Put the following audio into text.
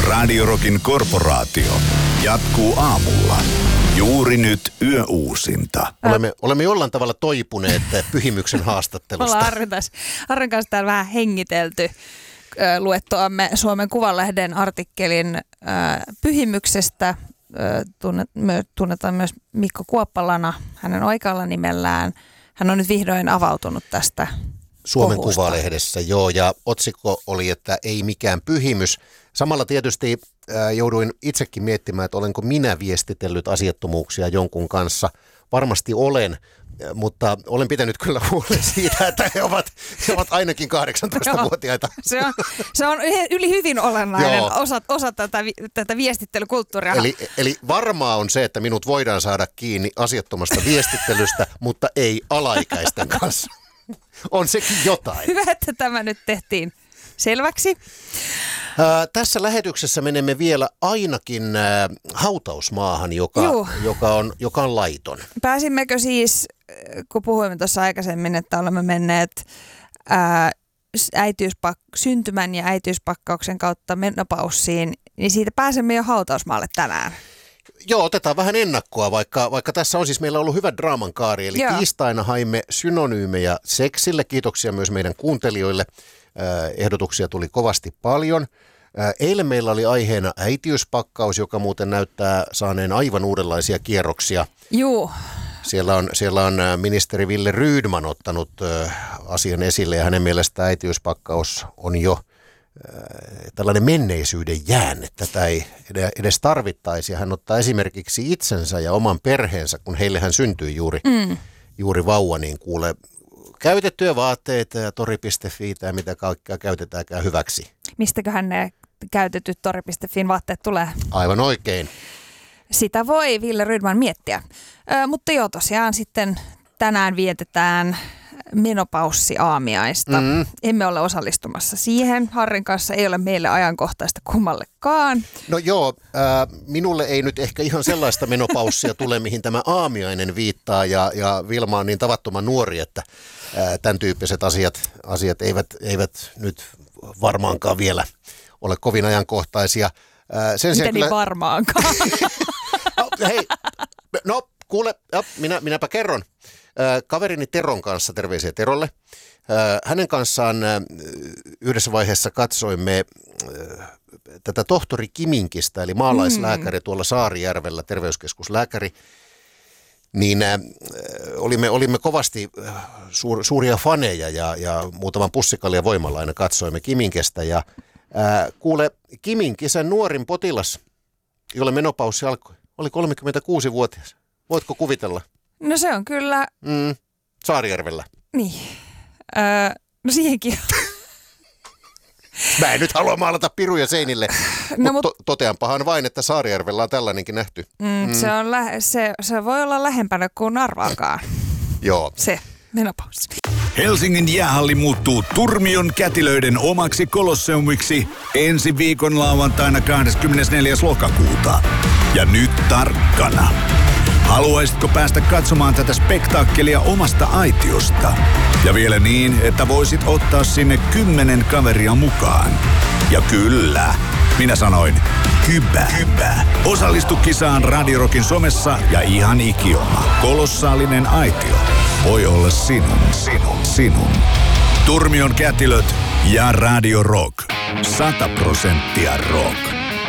Radio Rockin korporaatio jatkuu aamulla. Juuri nyt yöuusinta. Olemme jollain tavalla toipuneet Pyhimyksen haastattelusta. Ollaan Arren kanssa täällä vähän hengitelty luettuamme Suomen Kuvalehden artikkelin Pyhimyksestä. Tunnetaan myös Mikko Kuoppalana hänen oikealla nimellään. Hän on nyt vihdoin avautunut tästä Suomen kohusta. Kuvalehdessä, joo, ja otsikko oli, että ei mikään pyhimys. Samalla tietysti jouduin itsekin miettimään, että olenko minä viestitellyt asiattomuuksia jonkun kanssa. Varmasti olen, mutta olen pitänyt kyllä huolen siitä, että he ovat ainakin 18-vuotiaita. Se on yli hyvin olennainen osa tätä viestittelykulttuuria. Eli varmaa on se, että minut voidaan saada kiinni asiattomasta viestittelystä, mutta ei alaikäisten kanssa. On sekin jotain. Hyvä, että tämä nyt tehtiin selväksi. Tässä lähetyksessä menemme vielä ainakin hautausmaahan, joka on laiton. Pääsimmekö siis, kun puhuimme tuossa aikaisemmin, että olemme menneet syntymän ja äitiyspakkauksen kautta menopaussiin, niin siitä pääsemme jo hautausmaalle tänään. Joo, otetaan vähän ennakkoa, vaikka tässä on siis meillä ollut hyvä draaman kaari. Eli tiistaina haimme synonyymejä seksille. Kiitoksia myös meidän kuuntelijoille. Ehdotuksia tuli kovasti paljon. Eilen meillä oli aiheena äitiyspakkaus, joka muuten näyttää saaneen aivan uudenlaisia kierroksia. Joo. Siellä on ministeri Ville Rydman ottanut asian esille ja hänen mielestään äitiyspakkaus on jo tällainen menneisyyden jäänne. Tätä ei edes tarvittaisi. Hän ottaa esimerkiksi itsensä ja oman perheensä, kun heillehän syntyi juuri vauva, niin kuule käytettyjä vaatteita ja tori.fi ja mitä kaikkea käytetäänkään hyväksi. Mistäköhän ne käytetyt tori.fin vaatteet tulee? Aivan oikein. Sitä voi Ville Rydman miettiä. Mutta joo, tosiaan sitten tänään vietetään menopaussiaamiaista. Emme ole osallistumassa siihen. Harrin kanssa ei ole meille ajankohtaista kummallekaan. No joo, minulle ei nyt ehkä ihan sellaista menopaussia tule, mihin tämä aamiainen viittaa. Ja Vilma on niin tavattoman nuori, että tämän tyyppiset asiat eivät nyt varmaankaan vielä ole kovin ajankohtaisia. Miten niin varmaankaan? Hei, no kuule, minäpä kerron. Kaverini Teron kanssa, terveisiä Terolle. Hänen kanssaan yhdessä vaiheessa katsoimme tätä tohtori Kiminkistä, eli maalaislääkäri tuolla Saarijärvellä, terveyskeskuslääkäri. Niin olimme kovasti suuria faneja ja muutaman pussikaljan voimalla aina katsoimme Kiminkestä. Ja kuule, Kiminkisen nuorin potilas, jolle menopaussi alkoi, oli 36-vuotias. Voitko kuvitella? No se on kyllä... Saarijärvellä. Niin. No siihenkin. Mä en nyt halua maalata piruja seinille, mutta toteanpahan vain, että Saarijärvellä on tällainenkin nähty. Se voi olla lähempänä kuin arvaakaan. Joo. Se menopaussi. Helsingin jäähalli muuttuu Turmion kätilöiden omaksi kolosseumiksi ensi viikon lauantaina 24. lokakuuta. Ja nyt tarkkana. Haluaisitko päästä katsomaan tätä spektaakkelia omasta aitiosta? Ja vielä niin, että voisit ottaa sinne 10 kaveria mukaan. Ja kyllä, minä sanoin kybä. Osallistu kisaan Radio Rockin somessa ja ihan ikioma. Kolossaalinen aitio voi olla sinun. Turmion kätilöt ja Radio Rock. 100% rock.